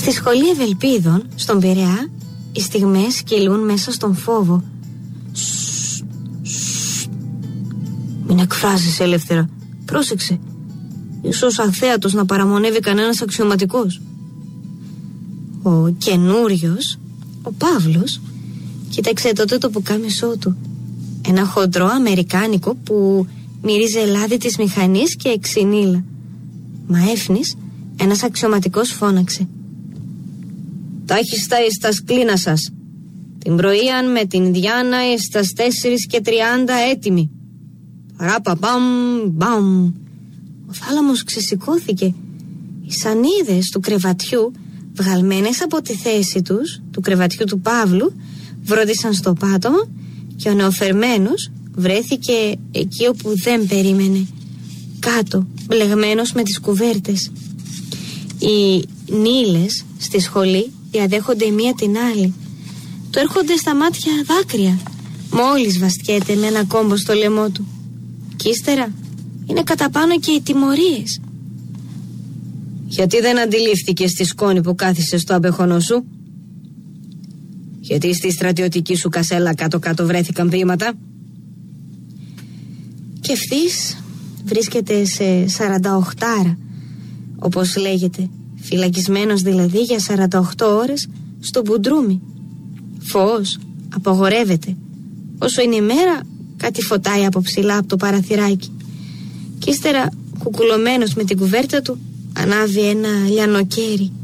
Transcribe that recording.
Στη σχολή Ευελπίδων, στον Πειραιά, οι στιγμές κυλούν μέσα στον φόβο. Μην εκφράζεσαι ελεύθερα. Πρόσεξε. Ίσως αθέατος να παραμονεύει κανένας αξιωματικός. Ο καινούριος, ο Παύλος, κοίταξε τότε το πουκάμισό του. Ένα χοντρό αμερικάνικο που μυρίζει λάδι της μηχανής και ξυνήλα. Μα έφνης, ένας αξιωματικός φώναξε: «Τάχιστα εις τα σκλίνα σας. Την πρωίαν με την Διάνα εις τα 4:30 έτοιμοι». Παράπαπαμ, μπαμ. Ο θάλαμος ξεσηκώθηκε. Οι σανίδες του κρεβατιού, βγαλμένες από τη θέση τους, του κρεβατιού του Παύλου, βρόντισαν στο πάτωμα και ο νεοφερμένος βρέθηκε εκεί όπου δεν περίμενε, κάτω, μπλεγμένος με τις κουβέρτες. Οι νύλες στη σχολή διαδέχονται η μία την άλλη. Του έρχονται στα μάτια δάκρυα μόλις βαστιέται με ένα κόμπο στο λαιμό του. Κι ύστερα είναι κατά πάνω και οι τιμωρίες. «Γιατί δεν αντιλήφθηκες τη σκόνη που κάθισε στο αμπεχονό σου? Γιατί στη στρατιωτική σου κασέλα κάτω-κάτω βρέθηκαν ποίηματα?» Και ευθύς βρίσκεται σε 48άρα, όπως λέγεται, φυλακισμένος δηλαδή για 48 ώρες στο μπουντρούμι. Φως απαγορεύεται. Όσο είναι η μέρα, κάτι φωτάει από ψηλά από το παραθυράκι. Κι ύστερα, κουκουλωμένος με την κουβέρτα του, ανάβει ένα λιανοκαίρι.